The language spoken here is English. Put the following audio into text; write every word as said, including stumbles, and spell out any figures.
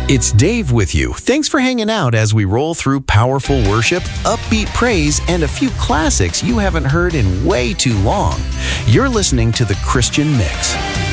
It's Dave with you. Thanks for hanging out as we roll through powerful worship, upbeat praise, and a few classics you haven't heard in way too long. You're listening to The Christian Mix.